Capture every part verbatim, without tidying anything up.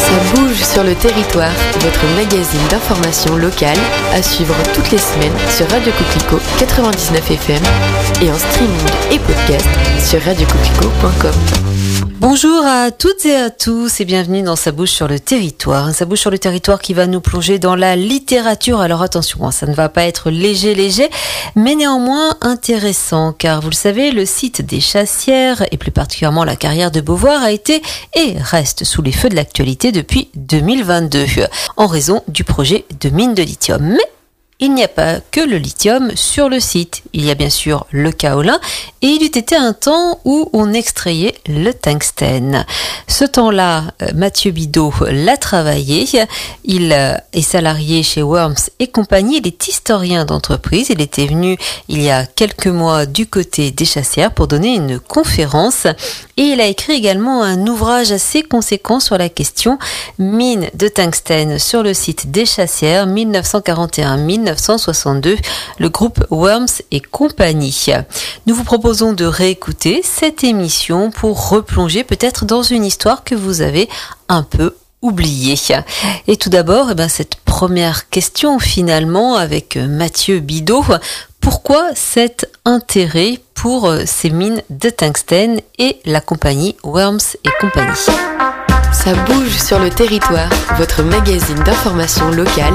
Ça bouge sur le territoire, votre magazine d'information locale à suivre toutes les semaines sur Radio Coquelicot quatre-vingt-dix-neuf F M et en streaming et podcast sur radio coquelicot point com. Bonjour à toutes et à tous et bienvenue dans Ça bouge sur le territoire. Ça bouge sur le territoire qui va nous plonger dans la littérature. Alors attention, ça ne va pas être léger léger, mais néanmoins intéressant, car vous le savez, le site des Chassières et plus particulièrement la carrière de Beauvoir a été et reste sous les feux de l'actualité depuis deux mille vingt-deux en raison du projet de mine de lithium. Mais il n'y a pas que le lithium sur le site. Il y a bien sûr le kaolin et il eût été un temps où on extrayait le tungstène. Ce temps-là, Mathieu Bidot l'a travaillé. Il est salarié chez Worms et compagnie. Il est historien d'entreprise. Il était venu il y a quelques mois du côté des Chassières pour donner une conférence. Et il a écrit également un ouvrage assez conséquent sur la question mine de tungstène sur le site des Chassières dix-neuf cent quarante et un à dix-neuf cent soixante-deux, le groupe Worms et compagnie. Nous vous proposons de réécouter cette émission pour replonger peut-être dans une histoire que vous avez un peu oubliée. Et tout d'abord, eh ben, cette première question finalement avec Mathieu Bidot. Pourquoi cet intérêt pour ces mines de tungstène et la compagnie Worms et compagnie? Ça bouge sur le territoire, votre magazine d'information locale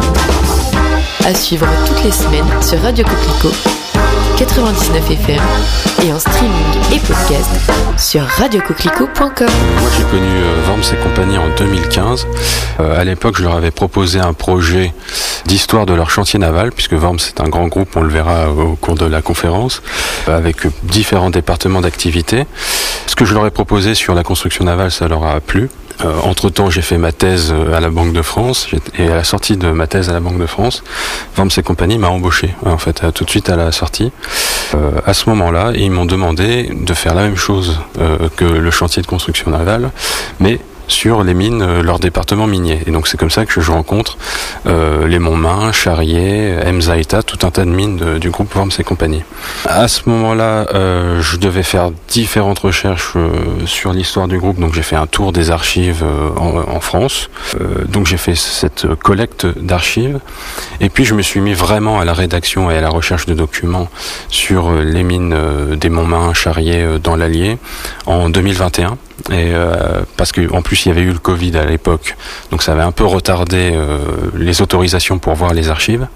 à suivre toutes les semaines sur Radio Coquelicot quatre-vingt-dix-neuf F M et en streaming et podcast sur radio coquelicot point com. Moi j'ai connu euh, Worms et compagnie en deux mille quinze. Euh, à l'époque je leur avais proposé un projet d'histoire de leur chantier naval, puisque Worms c'est un grand groupe, on le verra au cours de la conférence, euh, avec différents départements d'activité. Ce que je leur ai proposé sur la construction navale, ça leur a plu. Euh, entre-temps, j'ai fait ma thèse à la Banque de France, et à la sortie de ma thèse à la Banque de France, Worms et compagnie m'a embauché, en fait, tout de suite à la sortie. Euh, à ce moment-là, ils m'ont demandé de faire la même chose euh, que le chantier de construction navale, mais sur les mines, euh, leur département minier. Et donc c'est comme ça que je rencontre euh, les Montmain, Charrier, Mzaïta, tout un tas de mines de, du groupe Worms et compagnie. À ce moment-là, euh, je devais faire différentes recherches euh, sur l'histoire du groupe, donc j'ai fait un tour des archives euh, en, en France. Euh, donc j'ai fait cette collecte d'archives, et puis je me suis mis vraiment à la rédaction et à la recherche de documents sur euh, les mines euh, des Montmain, Charrier euh, dans l'Allier en deux mille vingt et un. Et euh, parce que en plus il y avait eu le Covid à l'époque, donc ça avait un peu retardé euh, les autorisations pour voir les archives.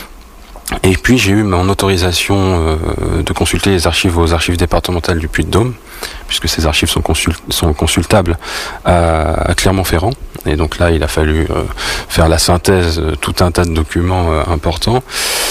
Et puis j'ai eu mon autorisation euh, de consulter les archives aux archives départementales du Puy-de-Dôme, puisque ces archives sont, consul- sont consultables à, à Clermont-Ferrand. Et donc là, il a fallu euh, faire la synthèse de tout un tas de documents euh, importants.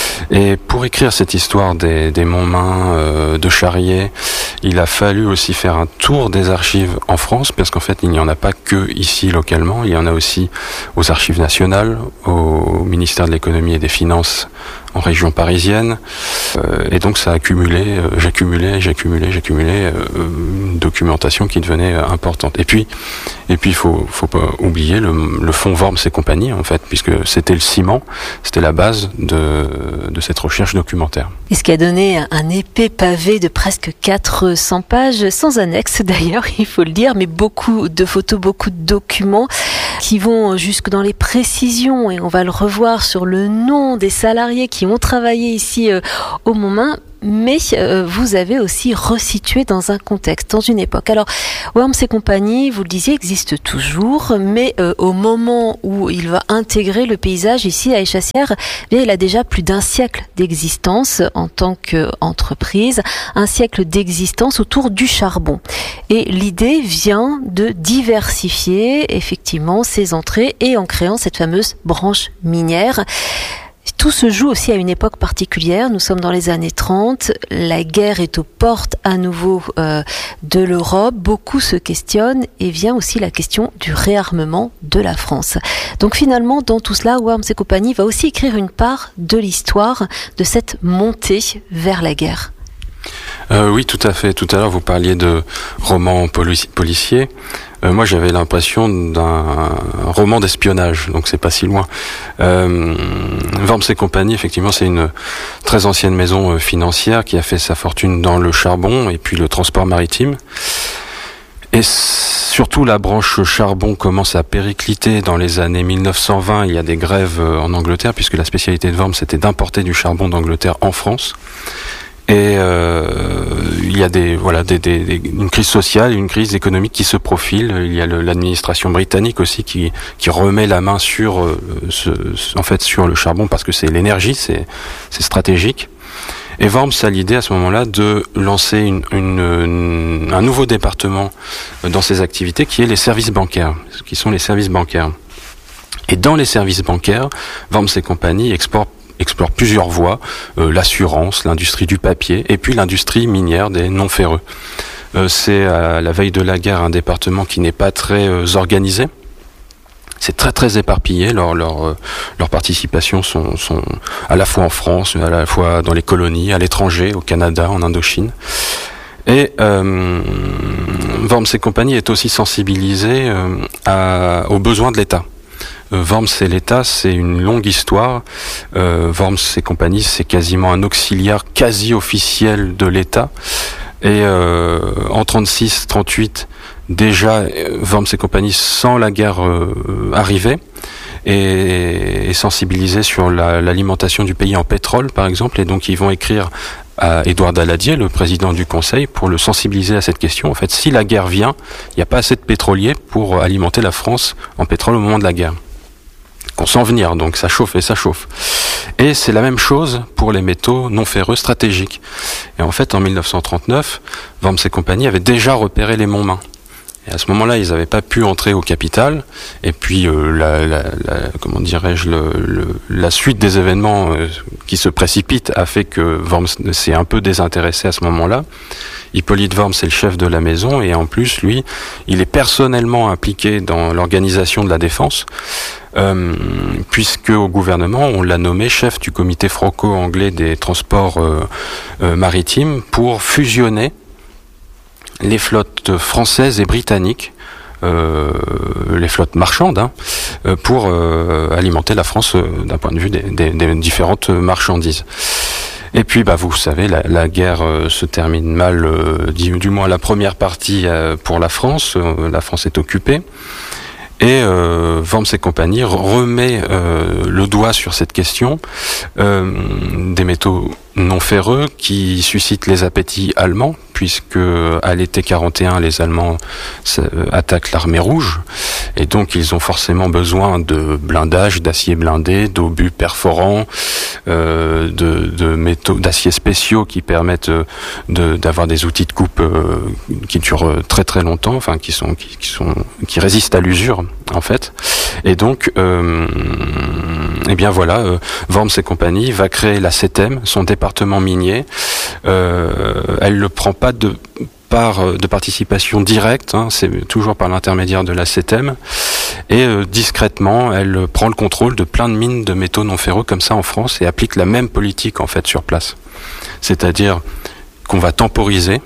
Et pour écrire cette histoire des, des Montmain, euh, de Charrier, il a fallu aussi faire un tour des archives en France, parce qu'en fait, il n'y en a pas que ici localement, il y en a aussi aux archives nationales, au ministère de l'économie et des finances en région parisienne, euh, et donc ça a accumulé, euh, j'accumulais, j'accumulais, j'accumulais euh, une documentation qui devenait euh, importante. Et puis, et puis il faut, faut pas oublier le, le fonds Worms et compagnie en fait, puisque c'était le ciment, c'était la base de, de cette recherche documentaire. Et ce qui a donné un épais pavé de presque quatre cents pages, sans annexe d'ailleurs, il faut le dire, mais beaucoup de photos, beaucoup de documents qui vont jusque dans les précisions, et on va le revoir sur le nom des salariés qui ont travaillé ici euh, au Montmain. Mais euh, vous avez aussi resitué dans un contexte, dans une époque. Alors, Worms et compagnie, vous le disiez, existe toujours, mais euh, au moment où il va intégrer le paysage ici à les Chassières, eh bien, il a déjà plus d'un siècle d'existence en tant qu'entreprise, un siècle d'existence autour du charbon. Et l'idée vient de diversifier effectivement ses entrées et en créant cette fameuse branche minière. Tout se joue aussi à une époque particulière. Nous sommes dans les années trente. La guerre est aux portes à nouveau euh, de l'Europe. Beaucoup se questionnent et vient aussi la question du réarmement de la France. Donc finalement, dans tout cela, Worms et compagnie va aussi écrire une part de l'histoire de cette montée vers la guerre. Euh, oui, tout à fait. Tout à l'heure, vous parliez de romans polici- policiers. Euh, moi, j'avais l'impression d'un roman d'espionnage, donc c'est pas si loin. Euh, Worms et compagnie, effectivement, c'est une très ancienne maison financière qui a fait sa fortune dans le charbon et puis le transport maritime. Et surtout, la branche charbon commence à péricliter dans les années mille neuf cent vingt. Il y a des grèves en Angleterre, puisque la spécialité de Worms, c'était d'importer du charbon d'Angleterre en France. Et euh, il y a des voilà des, des, des, une crise sociale, une crise économique qui se profile. Il y a le, l'administration britannique aussi qui qui remet la main sur euh, ce, en fait sur le charbon parce que c'est l'énergie, c'est c'est stratégique. Et Worms a l'idée à ce moment-là de lancer une, une, une, un nouveau département dans ses activités qui est les services bancaires, qui sont les services bancaires. Et dans les services bancaires, Worms et compagnie exportent explore plusieurs voies, euh, l'assurance, l'industrie du papier et puis l'industrie minière des non-ferreux. Euh, c'est à la veille de la guerre un département qui n'est pas très euh, organisé. C'est très très éparpillé. Leurs leur, euh, leur participations sont, sont à la fois en France, à la fois dans les colonies, à l'étranger, au Canada, en Indochine. Et euh, Worms et compagnie est aussi sensibilisé euh, à, aux besoins de l'État. Worms et l'État, c'est une longue histoire. Euh, Worms et compagnie, c'est quasiment un auxiliaire quasi officiel de l'État. Et euh, en trente-six trente-huit, déjà, Worms et compagnie, sans la guerre euh, arriver, et, et sensibilisé sur la, l'alimentation du pays en pétrole, par exemple. Et donc, ils vont écrire à Édouard Daladier, le président du Conseil, pour le sensibiliser à cette question. En fait, si la guerre vient, il n'y a pas assez de pétroliers pour alimenter la France en pétrole au moment de la guerre. Qu'on sent venir, donc ça chauffe et ça chauffe. Et c'est la même chose pour les métaux non ferreux stratégiques. Et en fait, en mille neuf cent trente-neuf, Worms et compagnie avaient déjà repéré les Monts Mains. Et à ce moment-là, ils n'avaient pas pu entrer au capital. Et puis, euh, la, la, la, comment dirais-je, le, le, la suite des événements euh, qui se précipitent a fait que Worms s'est un peu désintéressé à ce moment-là. Hippolyte Worms est le chef de la maison et en plus, lui, il est personnellement impliqué dans l'organisation de la défense, euh, puisque au gouvernement, on l'a nommé chef du comité franco-anglais des transports euh, euh, maritimes pour fusionner les flottes françaises et britanniques, euh, les flottes marchandes, hein, pour euh, alimenter la France euh, d'un point de vue des, des, des différentes marchandises. Et puis, bah, vous savez, la, la guerre euh, se termine mal, euh, du, du moins la première partie euh, pour la France. Euh, la France est occupée. Et euh, Worms et compagnie remet euh, le doigt sur cette question euh, des métaux non ferreux qui suscitent les appétits allemands, puisque à l'été quarante et un, les Allemands euh, attaquent l'armée rouge, et donc ils ont forcément besoin de blindage, d'acier blindé, d'obus perforants, euh, de, de métaux, d'aciers spéciaux qui permettent de, d'avoir des outils de coupe euh, qui durent très très longtemps, enfin qui sont qui, qui sont qui résistent à l'usure en fait. Et donc, euh, eh bien voilà, euh, Worms et compagnie va créer la C E T E M, son département minier. Euh, elle ne prend pas de part de participation directe, hein, c'est toujours par l'intermédiaire de la C E T E M. Et euh, discrètement, elle prend le contrôle de plein de mines de métaux non ferreux comme ça en France et applique la même politique en fait sur place. C'est-à-dire qu'on va temporiser.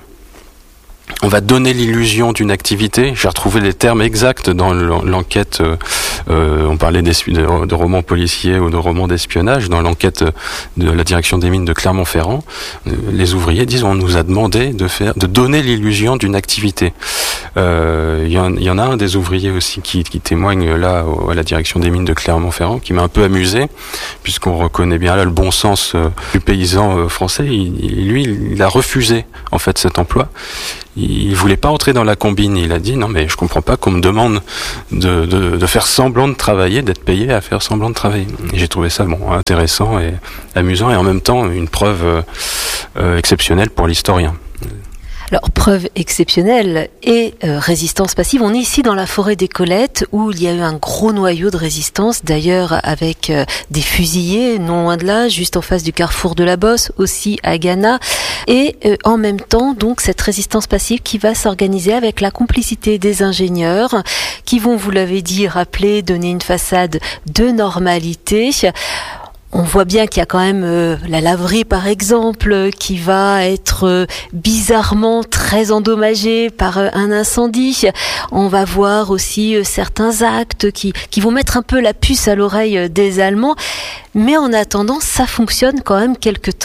On va donner l'illusion d'une activité. J'ai retrouvé les termes exacts dans l'enquête. Euh, on parlait de, de romans policiers ou de romans d'espionnage. Dans l'enquête de la direction des mines de Clermont-Ferrand, les ouvriers disent on nous a demandé de faire, de donner l'illusion d'une activité. Euh, il y, en, y en a un des ouvriers aussi qui, qui témoigne là à la direction des mines de Clermont-Ferrand, qui m'a un peu amusé, puisqu'on reconnaît bien là le bon sens du paysan français. Il, lui, il a refusé en fait cet emploi. Il voulait pas entrer dans la combine. Il a dit non mais je comprends pas qu'on me demande de, de, de faire semblant de travailler, d'être payé à faire semblant de travailler. Et j'ai trouvé ça bon intéressant et amusant et en même temps une preuve euh, exceptionnelle pour l'historien. Alors, preuve exceptionnelle et euh, résistance passive. On est ici dans la forêt des Colettes où il y a eu un gros noyau de résistance, d'ailleurs avec euh, des fusillés, non loin de là, juste en face du carrefour de la Bosse, aussi à Ghana. Et euh, en même temps, donc, cette résistance passive qui va s'organiser avec la complicité des ingénieurs qui vont, vous l'avez dit, rappeler, donner une façade de normalité. On voit bien qu'il y a quand même euh, la laverie, par exemple, qui va être euh, bizarrement très endommagée par euh, un incendie. On va voir aussi euh, certains actes qui, qui vont mettre un peu la puce à l'oreille euh, des Allemands. Mais en attendant, ça fonctionne quand même quelque temps.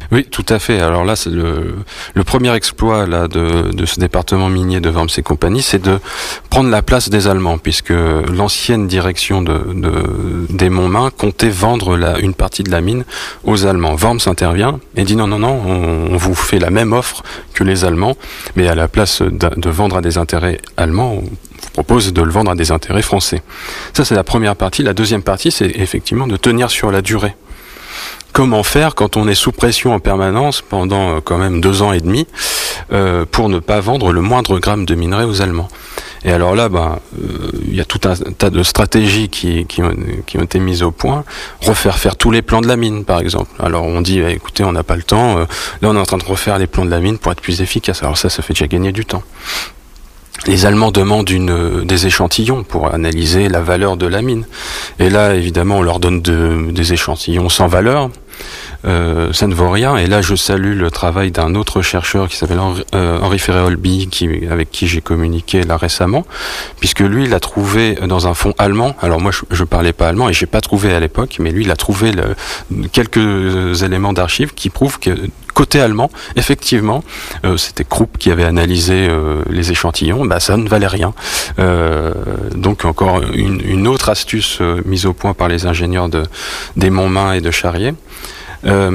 Oui, tout à fait. Alors là, c'est le, le premier exploit là de, de ce département minier de Worms et compagnie, c'est de prendre la place des Allemands, puisque l'ancienne direction de, de des Montmain comptait vendre la, une partie de la mine aux Allemands. Worms intervient et dit non, non, non, on, on vous fait la même offre que les Allemands, mais à la place de, de vendre à des intérêts allemands, on vous propose de le vendre à des intérêts français. Ça, c'est la première partie. La deuxième partie, c'est effectivement de tenir sur la durée. Comment faire quand on est sous pression en permanence pendant euh, quand même deux ans et demi euh, pour ne pas vendre le moindre gramme de minerai aux Allemands. Et alors là, ben, il euh, y a tout un tas de stratégies qui, qui, ont, qui ont été mises au point. Refaire faire tous les plans de la mine, par exemple. Alors on dit, eh, écoutez, on n'a pas le temps. Euh, là, on est en train de refaire les plans de la mine pour être plus efficace. Alors ça, ça fait déjà gagner du temps. Les Allemands demandent une, des échantillons pour analyser la valeur de la mine. Et là, évidemment, on leur donne de, des échantillons sans valeur. Euh, ça ne vaut rien. Et là, je salue le travail d'un autre chercheur qui s'appelle Henri, euh, Henri Ferré-Olby, qui, avec qui j'ai communiqué là récemment, puisque lui, il a trouvé dans un fonds allemand. Alors moi, je, je parlais pas allemand et j'ai pas trouvé à l'époque, mais lui, il a trouvé le, quelques éléments d'archives qui prouvent que côté allemand, effectivement, euh, c'était Krupp qui avait analysé euh, les échantillons. Bah, ça ne valait rien. Euh, donc encore une, une autre astuce euh, mise au point par les ingénieurs de des Montmain et de Charrier. Euh,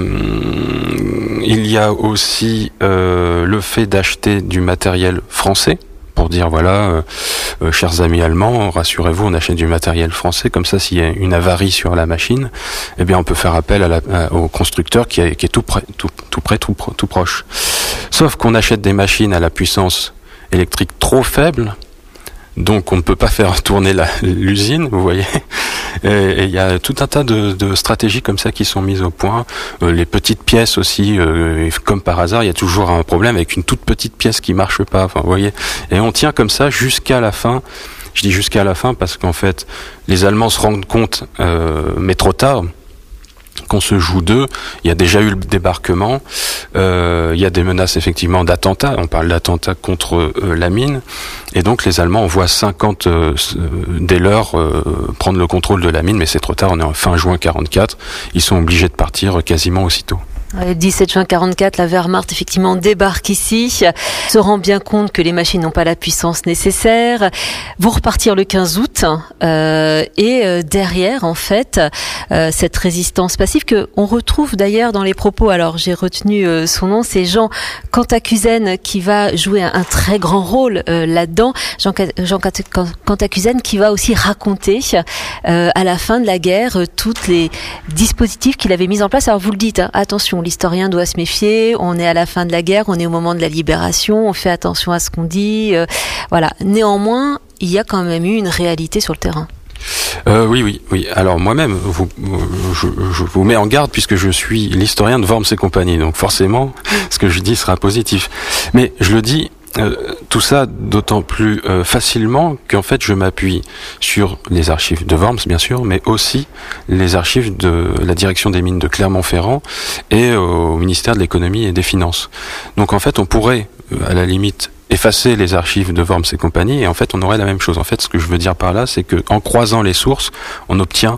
il y a aussi euh, le fait d'acheter du matériel français pour dire voilà, euh, euh, chers amis allemands, rassurez-vous, on achète du matériel français, comme ça s'il y a une avarie sur la machine, eh bien on peut faire appel à la, à, au constructeur qui est, qui est tout près, tout, tout près, tout, tout proche. Sauf qu'on achète des machines à la puissance électrique trop faible, donc on ne peut pas faire tourner la, l'usine, vous voyez. Et il y a tout un tas de, de stratégies comme ça qui sont mises au point. Euh, les petites pièces aussi, euh, comme par hasard, il y a toujours un problème avec une toute petite pièce qui marche pas. Enfin, vous voyez. Et on tient comme ça jusqu'à la fin. Je dis jusqu'à la fin parce qu'en fait, les Allemands se rendent compte, euh, mais trop tard, qu'on se joue d'eux. Il y a déjà eu le débarquement. Euh, il y a des menaces effectivement d'attentats. On parle d'attentats contre euh, la mine. Et donc les Allemands envoient cinquante euh, dès lors euh, prendre le contrôle de la mine, mais c'est trop tard. On est en fin juin quarante-quatre. Ils sont obligés de partir quasiment aussitôt. Le dix-sept juin quarante-quatre, la Wehrmacht effectivement débarque ici, se rend bien compte que les machines n'ont pas la puissance nécessaire. Vous repartir le quinze août euh, et euh, derrière en fait euh, cette résistance passive que on retrouve d'ailleurs dans les propos. Alors j'ai retenu euh, son nom, c'est Jean Cantacuzène qui va jouer un, un très grand rôle euh, là-dedans. Jean, Jean Cantacuzène qui va aussi raconter euh, à la fin de la guerre euh, toutes les dispositifs qu'il avait mis en place. Alors vous le dites, hein, attention. L'historien doit se méfier, on est à la fin de la guerre, on est au moment de la libération, on fait attention à ce qu'on dit. Euh, voilà. Néanmoins, il y a quand même eu une réalité sur le terrain. Euh, oui, oui, oui. Alors moi-même, vous, je, je vous mets en garde puisque je suis l'historien de Worms et compagnie, donc forcément, ce que je dis sera positif. Mais je le dis, euh, tout ça d'autant plus euh, facilement qu'en fait je m'appuie sur les archives de Worms, bien sûr, mais aussi les archives de la direction des mines de Clermont-Ferrand et euh, au ministère de l'économie et des finances. Donc en fait, on pourrait, euh, à la limite, effacer les archives de Worms et compagnie et en fait on aurait la même chose. En fait, ce que je veux dire par là, c'est que en croisant les sources, on obtient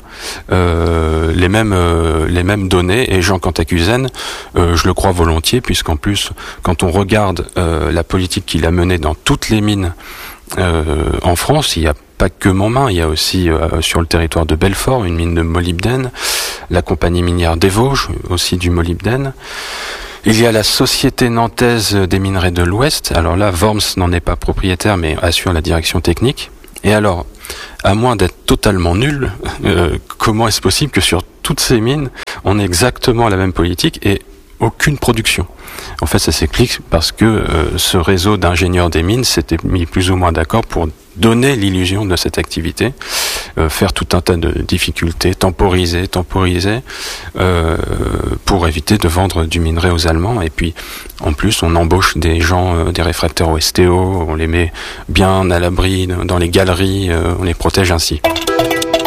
euh, les mêmes euh, les mêmes données. Et Jean Cantacuzène, euh, je le crois volontiers, puisqu'en plus, quand on regarde euh, la politique qu'il a menée dans toutes les mines euh, en France, il y a pas que Montmain, il y a aussi euh, sur le territoire de Belfort une mine de molybdène, la compagnie minière des Vosges aussi du molybdène. Il y a la Société nantaise des minerais de l'Ouest. Alors là, Worms n'en est pas propriétaire, mais assure la direction technique. Et alors, à moins d'être totalement nul, euh, comment est-ce possible que sur toutes ces mines, on ait exactement la même politique et aucune production? En fait, ça s'explique parce que euh, ce réseau d'ingénieurs des mines s'était mis plus ou moins d'accord pour donner l'illusion de cette activité, euh, faire tout un tas de difficultés, temporiser, temporiser, euh, pour éviter de vendre du minerai aux Allemands. Et puis, en plus, on embauche des gens, euh, des réfractaires au S T O, on les met bien à l'abri dans les galeries, euh, on les protège ainsi.